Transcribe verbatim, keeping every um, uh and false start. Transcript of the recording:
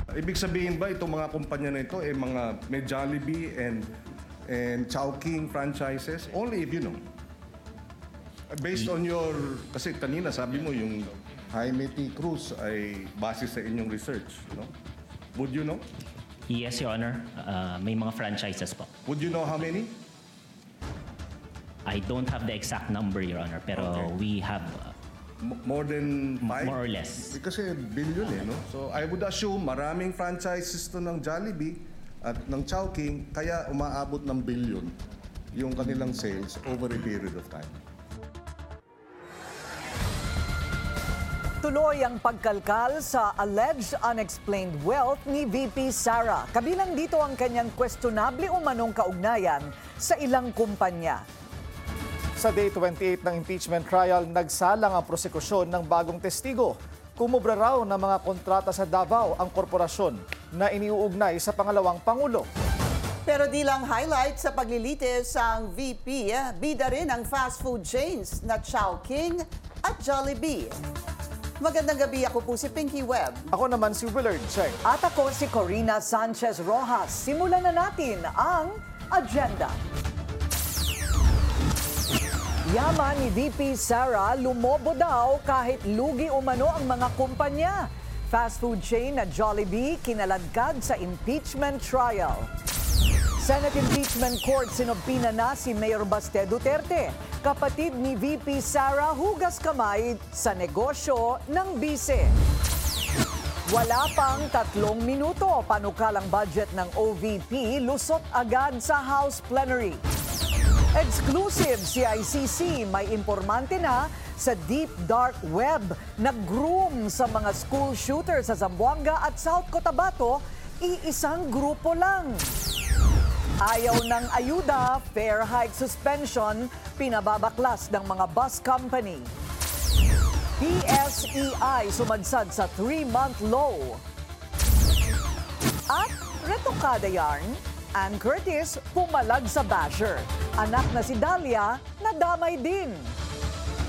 Ibig sabihin ba itong mga kumpanya na ito eh mga may Jollibee and and Chowking franchises? Only if you know. Based on your, kasi kanina sabi mo yung Jaime T. Cruz ay base sa inyong research, no? Would you know? Yes, Your Honor. Uh, may mga franchises po. Would you know how many? I don't have the exact number, Your Honor, pero Okay. we have uh, M- more than five? more or less. Kasi billion eh, no? So I would assume maraming franchises to ng Jollibee at ng Chowking, kaya umaabot ng billion yung kanilang sales over a period of time. Tuloy ang pagkalkal sa alleged unexplained wealth ni V P Sara. Kabilang dito ang kanyang questionable umanong kaugnayan sa ilang kumpanya. Sa Day twenty-eight ng impeachment trial, nagsalang ang prosekusyon ng bagong testigo. Kumubra raw ng mga kontrata sa Davao ang korporasyon na iniuugnay sa pangalawang Pangulo. Pero di lang highlight sa paglilitis ang V P, eh, bida rin ang fast food chains na Chowking at Jollibee. Magandang gabi, ako po si Pinky Webb. Ako naman si Willard Cheng. At ako si Corina Sanchez Rojas. Simulan na natin ang agenda. Yaman ni V P Sara lumobo daw kahit lugi umano ang mga kumpanya. Fast food chain na Jollibee kinaladkad sa impeachment trial. Senate Impeachment Court sinompina na si Mayor Baste Duterte. Kapatid ni V P Sara hugas kamay sa negosyo ng bise. Wala pang tatlong minuto, panukalang budget ng O V P lusot agad sa House Plenary. Exclusive C I C C, may impormante na sa deep dark web. Nag-groom sa mga school shooters sa Zamboanga at South Cotabato, iisang grupo lang. Ayaw ng ayuda, fare hike suspension, pinababaklas ng mga bus company. P S E I sumadsad sa three-month low. At retokada yarn, Ann Curtis pumalag sa basher. Anak na si Dahlia, nadamay din.